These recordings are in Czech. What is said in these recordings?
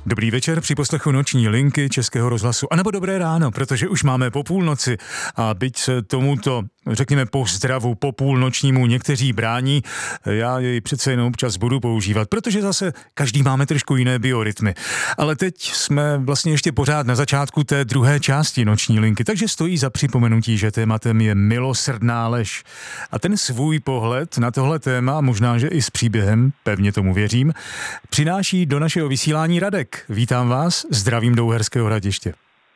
Dobrý večer při poslechu Noční linky Českého rozhlasu. A nebo dobré ráno, protože už máme po půlnoci a byť se tomuto, řekněme, pozdravu po půlnočnímu někteří brání, já jej přece jenom občas budu používat, protože zase každý máme trošku jiné biorytmy. Ale teď jsme vlastně ještě pořád na začátku té druhé části Noční linky, takže stojí za připomenutí, že tématem je milosrdná lež. A ten svůj pohled na tohle téma, možná, že i s příběhem, pevně tomu věřím, přináší do našeho vysílání Radek. Vítám vás, zdravím do Uherského Hradiště.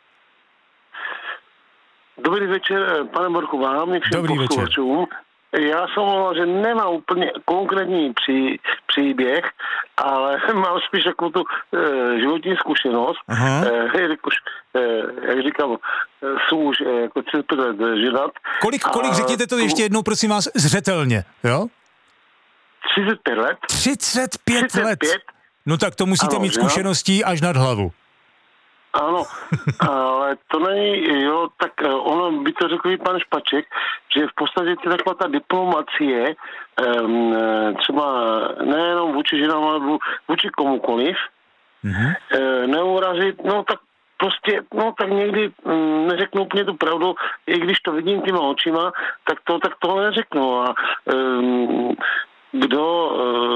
Dobrý večer, pane Borku, vám i všem posluchačům. Já jsem mluvil, že nemám úplně konkrétní příběh, ale mám spíš takovou tu životní zkušenost. Jakož, jak říkám, jsou už jako 30 let ženat. Kolik řekněte to ještě jednou, prosím vás, zřetelně, jo? 35 let. 35 let? No tak to musíte mít zkušeností až nad hlavu. Ano, ale to není, jo, tak ono by to řekl i pan Špaček, že v podstatě je taková ta diplomacie, třeba nejenom vůči ženám, ale vůči komukoliv, neurazit, no tak prostě, no tak někdy neřeknu úplně tu pravdu, i když to vidím těma očima, tak tohle neřeknu. A kdo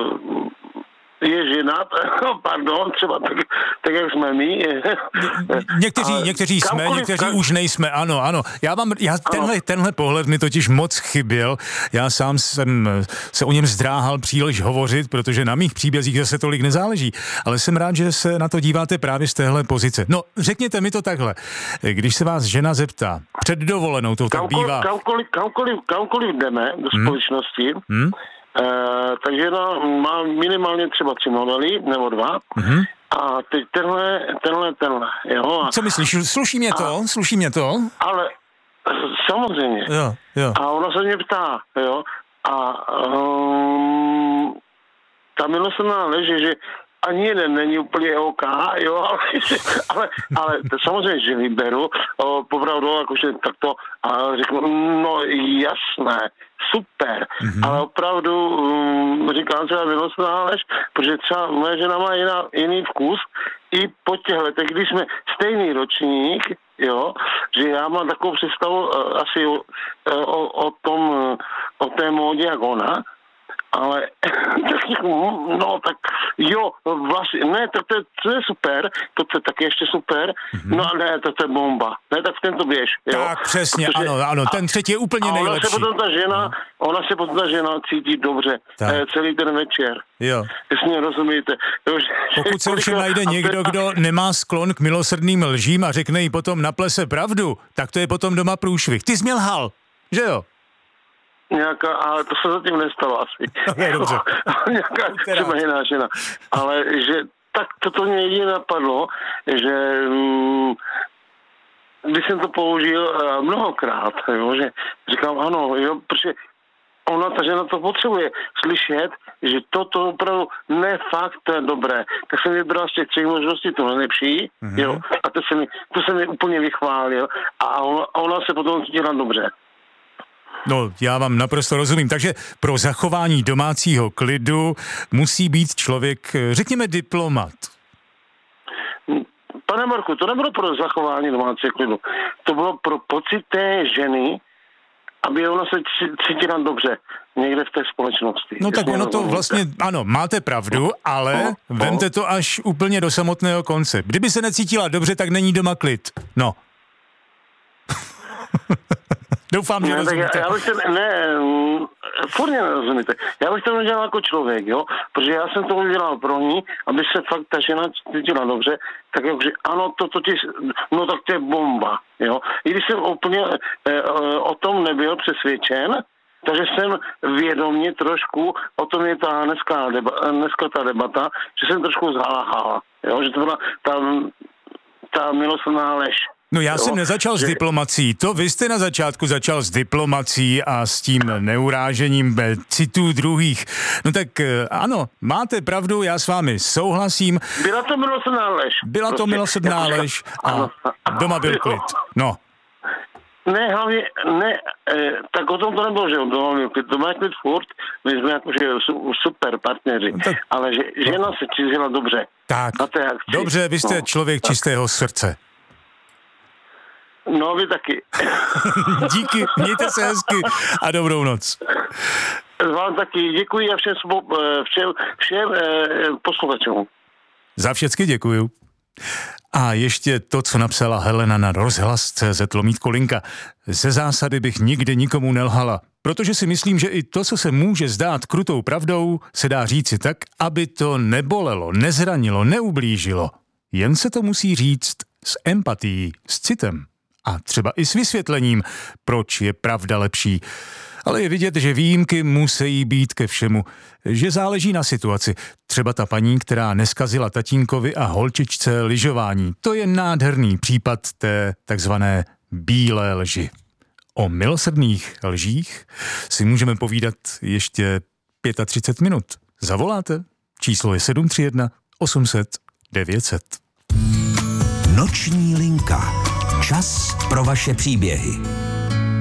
je ženat, pardon, třeba tak jak jsme my. Někteří jsme, někteří už nejsme, ano. Tenhle pohled mi totiž moc chyběl. Já sám jsem se o něm zdráhal příliš hovořit, protože na mých příbězích zase tolik nezáleží. Ale jsem rád, že se na to díváte právě z téhle pozice. No, řekněte mi to takhle. Když se vás žena zeptá, před dovolenou to tak bývá. Kamkoliv jdeme do společnosti, takže má minimálně třeba 3 modely, nebo 2. A teď tenhle, jo. Co myslíš, sluší mě to? Ale samozřejmě. Jo. A ona se mě ptá, jo. A ta milosrdná lež je, že ani jeden není úplně OK, jo, ale to samozřejmě, že vyberu, popravdu, jakože takto, a řeknu, no jasné, super, ale opravdu říkám třeba milostná lež, protože třeba moje žena má jiný vkus, i po těch letech, když jsme stejný ročník, jo, že já mám takovou představu asi o té módě, jak ona, ale tak jo, vlastně, ne, to je super, to je taky ještě super, no ne, to je bomba, ne, tak v tento běž, jo. Tak přesně, protože, ano, ten třetí je úplně nejlepší. Ona se potom ta žena cítí dobře, celý ten večer. Jo. Jestli mě rozumíte. Jo, pokud se ovšem najde někdo, kdo nemá sklon k milosrdným lžím a řekne jí potom na plese pravdu, tak to je potom doma průšvih. Ty jsi mě lhal, že jo? Ale to se zatím nestalo asi. Okay, dobře. Nějaká třeba jiná žena. Ale že tak toto mě jedině napadlo, že když jsem to použil mnohokrát, jo, že říkám ano, jo, protože ta žena to potřebuje slyšet, že toto opravdu ne fakt, to je dobré. Tak jsem vybral z těch 3 možností to nejlepší, jo, a to se mi úplně vychválil a ona se potom cítila dobře. No, já vám naprosto rozumím. Takže pro zachování domácího klidu musí být člověk, řekněme, diplomat. Pane Marku, to nebylo pro zachování domácího klidu. To bylo pro pocit té ženy, aby ona se cítila dobře někde v té společnosti. No tak ono to vlastně, ano, máte pravdu, ale vemte to až úplně do samotného konce. Kdyby se necítila dobře, tak není doma klid. No. Doufám, že rozumíte. Já bych furt nerozumíte. Já bych to udělal jako člověk, jo, protože já jsem to udělal pro ní, aby se fakt ta žena cítila dobře, tak jakože ano, no tak to je bomba, jo. I když jsem úplně o tom nebyl přesvědčen, takže jsem vědomě trošku, o tom je dneska ta debata, že jsem trošku zaláhala, jo, že to byla ta milosrdná lež. No já jsem nezačal s diplomací, to vy jste na začátku začal s diplomací a s tím neurážením citů druhých. No tak ano, máte pravdu, já s vámi souhlasím. Byla to milosrdná lež. Byla to milosrdná lež a doma byl klid. No. Ne, hlavně, tak o tom to nebylo, že to má klid furt, my jsme jakože super partneři, tak, ale že žena se cítila dobře. Tak, na té akci. Dobře, vy jste člověk čistého srdce. No, vy taky. Díky, mějte se hezky a dobrou noc. Vám taky děkuji a všem posluchačům. Za všecky děkuju. A ještě to, co napsala Helena na rozhlas.cz/Linka. Ze zásady bych nikdy nikomu nelhala, protože si myslím, že i to, co se může zdát krutou pravdou, se dá říci tak, aby to nebolelo, nezranilo, neublížilo. Jen se to musí říct s empatií, s citem a třeba i s vysvětlením, proč je pravda lepší. Ale je vidět, že výjimky musí být ke všemu, že záleží na situaci. Třeba ta paní, která neskazila tatínkovi a holčičce lyžování. To je nádherný případ té takzvané bílé lži. O milosrdných lžích si můžeme povídat ještě 35 minut. Zavoláte? Číslo je 731 800 900. Noční linka. Čas pro vaše příběhy.